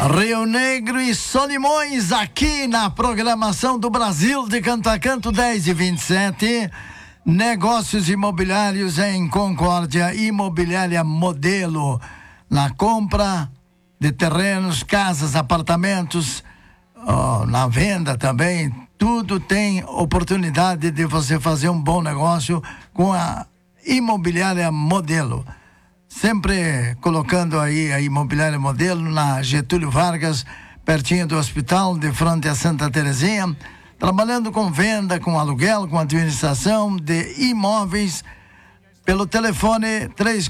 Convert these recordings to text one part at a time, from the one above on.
Rio Negro e Solimões aqui na programação do Brasil de Canto a Canto 10h27. Negócios imobiliários em Concórdia, Imobiliária Modelo, na compra de terrenos, casas, apartamentos, na venda também, tudo tem oportunidade de você fazer um bom negócio com a Imobiliária Modelo. Sempre colocando aí a Imobiliária Modelo na Getúlio Vargas, pertinho do hospital, de frente a Santa Terezinha, trabalhando com venda, com aluguel, com administração de imóveis, pelo telefone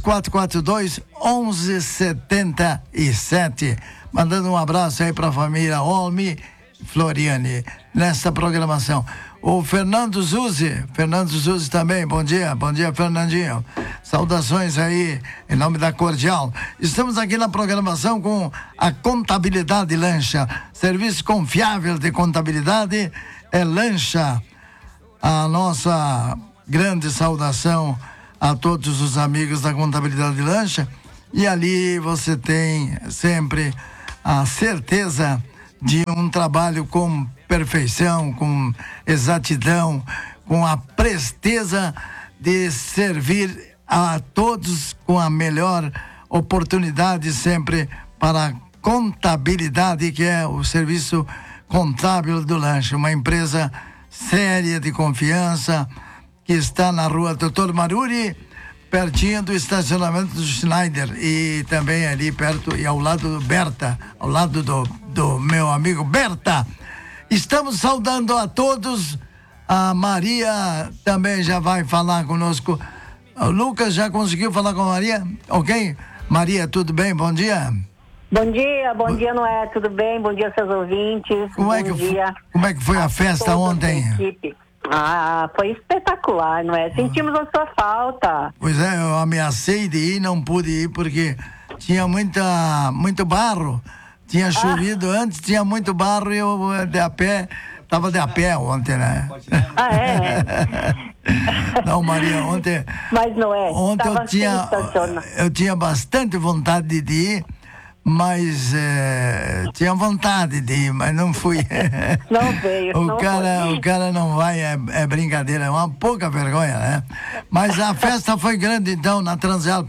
3442-1177. Mandando um abraço aí para a família Olmi Floriani nessa programação. O Fernando Zuzzi também, bom dia Fernandinho, saudações aí em nome da Cordial. Estamos aqui na programação com a Contabilidade Lancha, serviço confiável de contabilidade é Lancha. A nossa grande saudação a todos os amigos da Contabilidade Lancha, e ali você tem sempre a certeza de um trabalho com perfeição, com exatidão, com a presteza de servir a todos com a melhor oportunidade sempre para a contabilidade, que é o serviço contábil do Lancha, uma empresa séria, de confiança, que está na rua Doutor Maruri, pertinho do estacionamento do Schneider, e também ali perto e ao lado do Berta, ao lado do meu amigo Berta. Estamos saudando a todos. A Maria também já vai falar conosco. O Lucas já conseguiu falar com a Maria? Ok? Maria, tudo bem? Bom dia. Bom dia, Noé, tudo bem? Bom dia, seus ouvintes. Como é que foi a festa ontem? Foi espetacular, não é? Sentimos a sua falta. Pois é, eu ameacei de ir, não pude ir porque tinha muito barro. Tinha chovido antes, tinha muito barro e eu tava de a pé ontem, né? Não, Maria, ontem. Mas não é. Ontem eu tinha bastante vontade de ir, mas tinha vontade de ir, mas não fui. Não veio. O cara não vai, é brincadeira, é uma pouca vergonha, né? Mas a festa foi grande então na Transalp.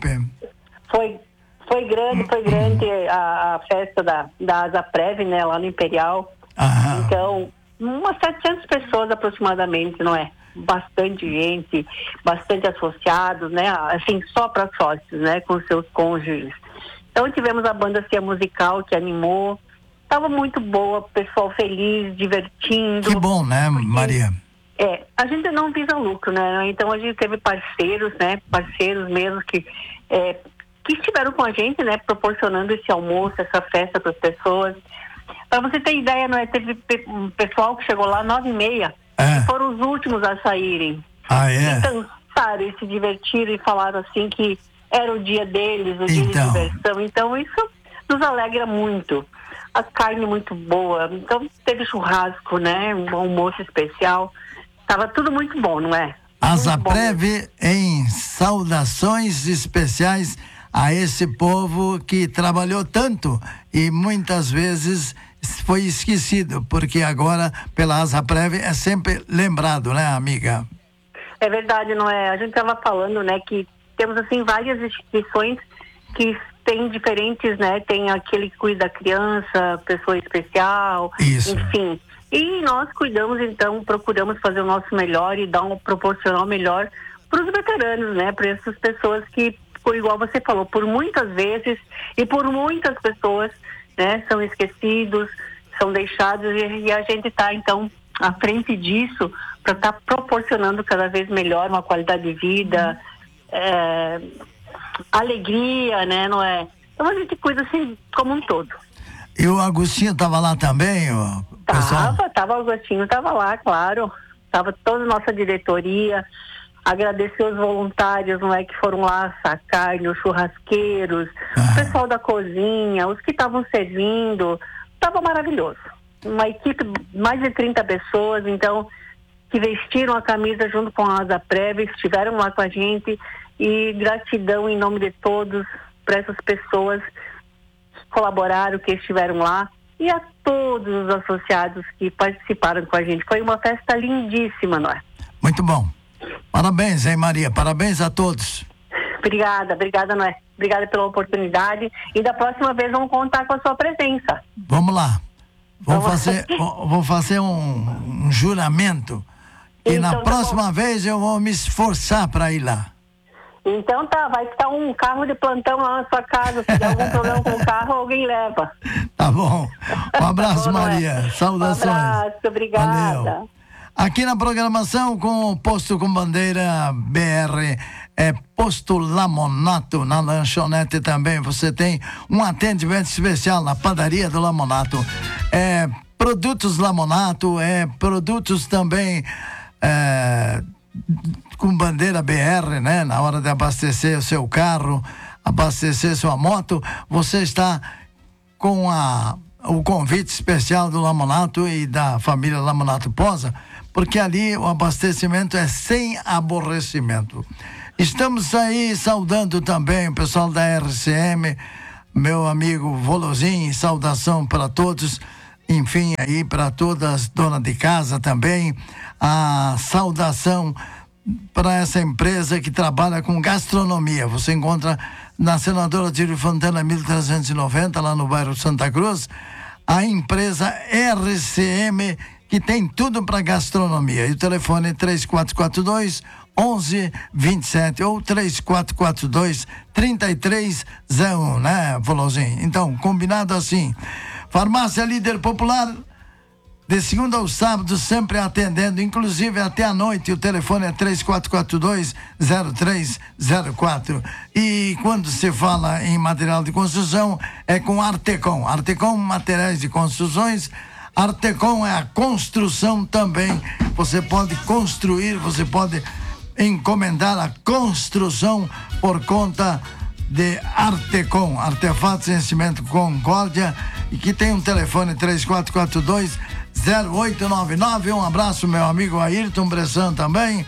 Foi grande a festa da Asaprev, né, lá no Imperial. Aham. Então, umas 700 pessoas aproximadamente, não é? Bastante gente, bastante associados, né? Assim, só para sócios, né? Com seus cônjuges. Então tivemos a banda Cia Musical que animou, estava muito boa, pessoal feliz, divertindo. Que bom, né, Maria? A gente não visa lucro, né? Então a gente teve parceiros, né? Parceiros mesmo que estiveram com a gente, né? Proporcionando esse almoço, essa festa para as pessoas. Para você ter ideia, não é? Teve um pessoal que chegou lá 9h30, que foram os últimos a saírem. E cansaram e se divertiram e falaram assim que era o dia deles, o dia de diversão. Então isso nos alegra muito. A carne muito boa. Então teve churrasco, né? Um almoço especial. Tava tudo muito bom, não é? Asaprev em saudações especiais a esse povo que trabalhou tanto e muitas vezes foi esquecido, porque agora pela Asaprev é sempre lembrado, né, amiga? É verdade, não é? A gente estava falando, né, que temos assim várias instituições que têm diferentes, né? Tem aquele que cuida da criança, pessoa especial, enfim. E nós cuidamos, então, procuramos fazer o nosso melhor e proporcionar o melhor para os veteranos, né? Para essas pessoas que, igual você falou, por muitas vezes e por muitas pessoas, né? São esquecidos, são deixados e a gente está, então, à frente disso para estar proporcionando cada vez melhor uma qualidade de vida, alegria, né? Não é? Então a gente cuida assim como um todo. E o Agostinho estava lá também, pessoal? Tava o Agostinho, estava lá, claro. Tava toda a nossa diretoria. Agradecer os voluntários, não é, que foram lá sacar, os churrasqueiros, o pessoal da cozinha, os que estavam servindo. Tava maravilhoso. Uma equipe, mais de 30 pessoas, então, que vestiram a camisa junto com a Asaprev, estiveram lá com a gente, e gratidão em nome de todos para essas pessoas colaboraram, que estiveram lá, e a todos os associados que participaram com a gente. Foi uma festa lindíssima, não é? Muito bom. Parabéns, hein, Maria? Parabéns a todos. Obrigada, Noé. Obrigada pela oportunidade. E da próxima vez vamos contar com a sua presença. Vamos lá. Vou fazer um juramento. E então, na próxima vez eu vou me esforçar para ir lá. Então tá, vai ficar um carro de plantão lá na sua casa. Se der algum problema com o carro, alguém leva. Tá bom. Um abraço, Maria. Saudações. Um abraço, obrigada. Valeu. Aqui na programação com o Posto com Bandeira BR, Posto Lamonato, na lanchonete também. Você tem um atendimento especial na padaria do Lamonato. Produtos Lamonato, produtos também com bandeira BR, né? Na hora de abastecer o seu carro, abastecer sua moto, você está com o convite especial do Lamonato e da família Lamonato Posa, porque ali o abastecimento é sem aborrecimento. Estamos aí saudando também o pessoal da RCM, meu amigo Volozinho, saudação para todos, enfim, aí para todas donas de casa também, a saudação para essa empresa que trabalha com gastronomia. Você encontra na Senadora Tírio Fontana 1390, lá no bairro Santa Cruz, a empresa RCM, que tem tudo para gastronomia. E o telefone é 3442-1127 ou 3442-3301, né, Volozinho? Então, combinado assim. Farmácia Líder Popular, de segunda ao sábado, sempre atendendo, inclusive até a noite. O telefone é 3442-0304. E quando se fala em material de construção, é com Artecom. Artecom, materiais de construções. Artecom é a construção também. Você pode construir, você pode encomendar a construção por conta de Artecom, Artefatos em Cimento Concórdia, e que tem um telefone 3442-0899. Um abraço, meu amigo Ayrton Bressan também.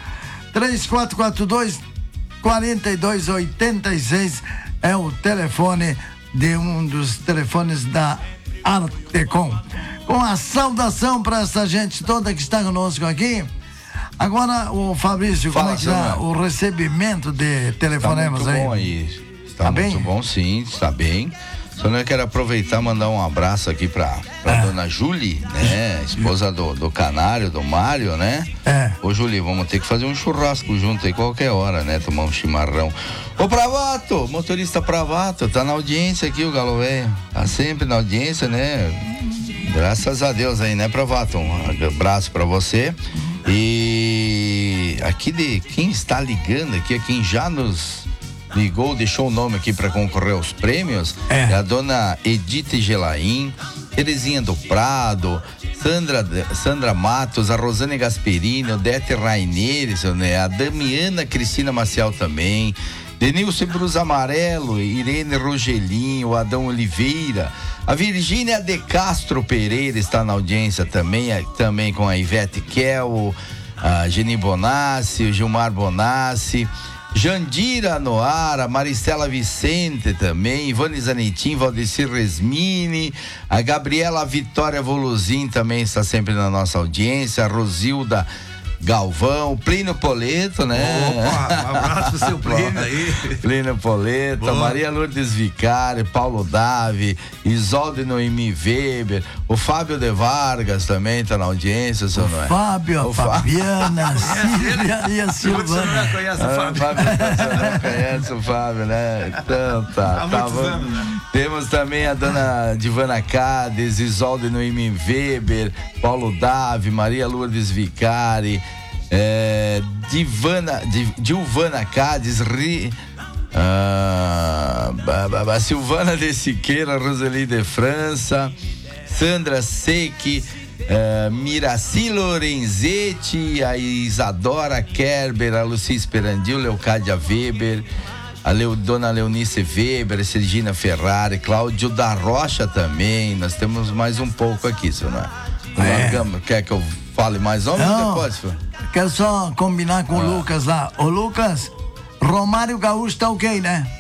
3442-4286 é o telefone de um dos telefones da Artecom. Com a saudação para essa gente toda que está conosco aqui. Agora, o Fabrício, como é que está o recebimento de telefonemas está muito aí? Bom aí? Está muito bom, sim, está bem. Só eu quero aproveitar e mandar um abraço aqui pra dona Julie, né? Esposa do Canário, do Mário, né? Ô, Julie, vamos ter que fazer um churrasco junto aí qualquer hora, né? Tomar um chimarrão. Ô, Pravato, motorista Pravato, tá na audiência aqui o Galo Velho. Tá sempre na audiência, né? Graças a Deus aí, né, Pravato? Um abraço pra você. E aqui de quem está ligando aqui, quem já nos ligou, deixou o nome aqui para concorrer aos prêmios, é a dona Edith Gelaim, Terezinha do Prado, Sandra Matos, a Rosane Gasperini, Odete Raineiros, né? A Damiana Cristina Maciel também, Denilson Brus Amarelo, Irene Rogelinho, Adão Oliveira, a Virgínia de Castro Pereira está na audiência também com a Ivete Kel, a Geni Bonassi, o Gilmar Bonassi, Jandira Noara, Maricela Vicente também, Ivone Zanetin, Valdecir Resmini, a Gabriela Vitória Voluzin também está sempre na nossa audiência, a Rosilda Galvão, Plínio Poleto, né? Opa, um abraço pro seu Plínio aí. Plínio Poleto, boa. Maria Lourdes Vicari, Paulo Davi, Isolde Noemi Weber, o Fábio de Vargas também tá na audiência, senhor Noé. Fábio, a Fabiana, a Sílvia e a Silvana. Você não conhece o Fábio? Você não conhece o Fábio, né? Então tá. Há muitos anos, né? Temos também a dona Divana Cades, Isolde Noemi Weber, Paulo Davi, Maria Lourdes Vicari, Dilvana Cades, Silvana de Siqueira, Roseli de França, Sandra Secchi, Miraci Lorenzetti, a Isadora Kerber, a Lucia Esperandil, Leocádia Weber, a dona Leonice Weber, Sergina Ferrari, Cláudio da Rocha também. Nós temos mais um pouco aqui, senhor. Quer que eu fale mais nome? Não, depois, quero só combinar com o Lucas lá. Ô, Lucas, Romário Gaúcho tá ok, né?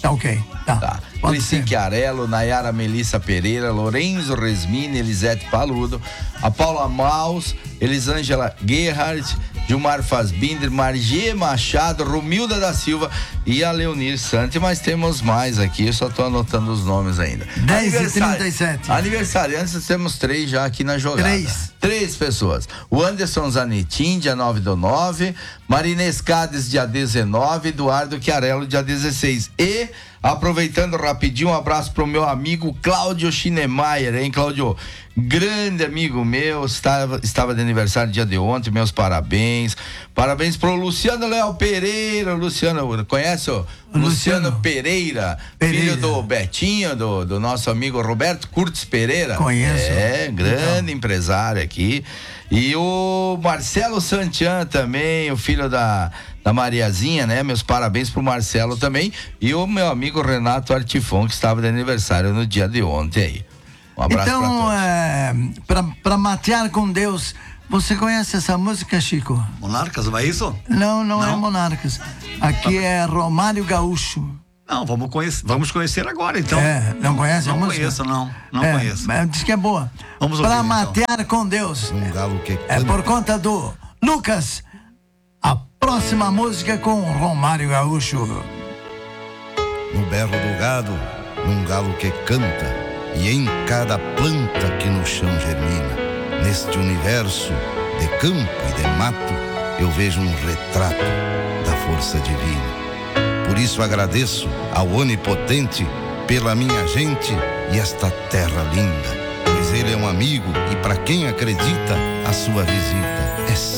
Tá ok. Tá. Crissi Chiarello, Nayara Melissa Pereira, Lorenzo Resmini, Elisete Paludo, a Paula Maus, Elisângela Gerhardt, Gilmar Fasbinder, Margie Machado, Romilda da Silva e a Leonir Santi, mas temos mais aqui, eu só tô anotando os nomes ainda. 10h37. Aniversariantes, temos 3 já aqui na jogada. 3 pessoas. O Anderson Zanetin, dia 9/9, Marinês Cades, dia 19, Eduardo Chiarello, dia 16. E, aproveitando rapidinho, um abraço pro meu amigo Cláudio Schneemeier, hein, Cláudio? Grande amigo meu, estava de aniversário dia de ontem, meus parabéns. Parabéns pro Luciano Léo Pereira. Luciano, conhece o Luciano Pereira, filho do Betinho, do nosso amigo Roberto Curtis Pereira. Conheço. Grande empresário aqui. E o Marcelo Santian também, o filho da Mariazinha, né? Meus parabéns pro Marcelo também. E o meu amigo Renato Artifon, que estava de aniversário no dia de ontem aí. Um abraço pra todos. Pra matear com Deus, você conhece essa música, Chico? Monarcas, não é isso? Não é Monarcas. Aqui é Romário Gaúcho. Não, vamos conhecer agora, então. Não conhece a música? Não conheço. Diz que é boa. Vamos ouvir, pra matear então com Deus. Um galo que é por conta do Lucas. A próxima música com Romário Gaúcho. No berro do gado, um galo que canta, e em cada planta que no chão germina, neste universo de campo e de mato, eu vejo um retrato da força divina. Por isso agradeço ao Onipotente pela minha gente e esta terra linda, pois ele é um amigo e para quem acredita, a sua visita é